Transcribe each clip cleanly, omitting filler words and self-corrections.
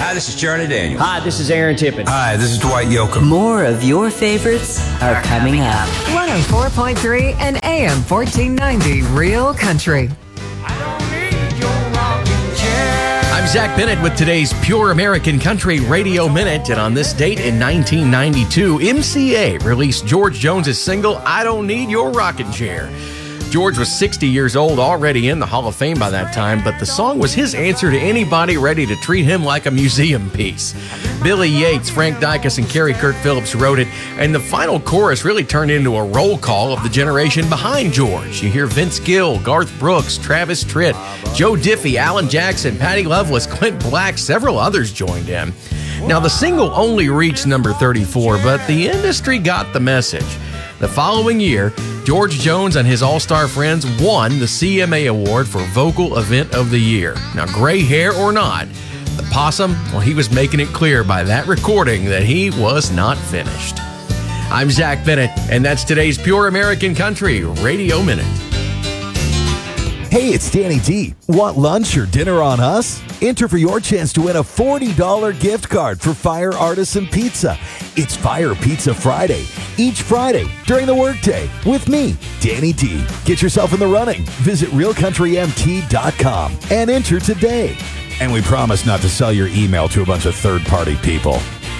Hi, this is Charlie Daniels. Hi, this is Aaron Tippin. Hi, this is Dwight Yoakam. More of your favorites are coming up. 104.3 and AM 1490 Real Country. I'm Zach Bennett with today's Pure American Country Radio Minute, and on this date in 1992, MCA released George Jones's single, I Don't Need Your Rocking Chair. George was 60 years old, already in the Hall of Fame by that time, but the song was his answer to anybody ready to treat him like a museum piece. Billy Yates, Frank Dykes, and Kerry Kurt Phillips wrote it, and the final chorus really turned into a roll call of the generation behind George. You hear Vince Gill, Garth Brooks, Travis Tritt, Joe Diffie, Alan Jackson, Patty Loveless, Clint Black, several others joined in. Now, the single only reached number 34, but the industry got the message. The following year, George Jones and his all-star friends won the CMA Award for Vocal Event of the Year. Now, gray hair or not, the Possum, well, he was making it clear by that recording that he was not finished. I'm Zach Bennett, and that's today's Pure American Country Radio Minute. Hey, it's Danny D. Want lunch or dinner on us? Enter for your chance to win a $40 gift card for Fire Artisan Pizza. It's Fire Pizza Friday, each Friday during the workday with me, Danny D. Get yourself in the running. Visit realcountrymt.com and enter today. And we promise not to sell your email to a bunch of third-party people.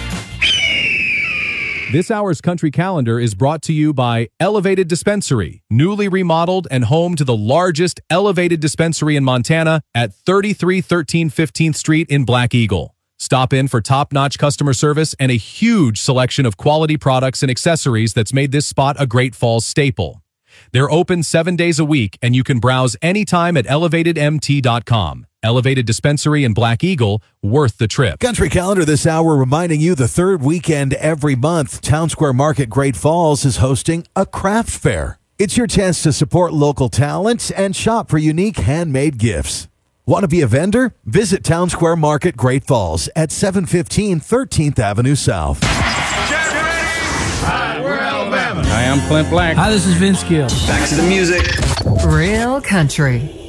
This hour's country calendar is brought to you by Elevated Dispensary, newly remodeled and home to the largest Elevated Dispensary in Montana at 3313 15th Street in Black Eagle. Stop in for top-notch customer service and a huge selection of quality products and accessories that's made this spot a Great Falls staple. They're open 7 days a week, and you can browse anytime at elevatedmt.com. Elevated Dispensary in Black Eagle, worth the trip. Country Calendar this hour reminding you the third weekend every month, Town Square Market Great Falls is hosting a craft fair. It's your chance to support local talent and shop for unique handmade gifts. Want to be a vendor? Visit Town Square Market Great Falls at 715 13th Avenue South. Hi, we're Alabama. Hi, I'm Clint Black. Hi, this is Vince Gill. Back to the music. Real Country.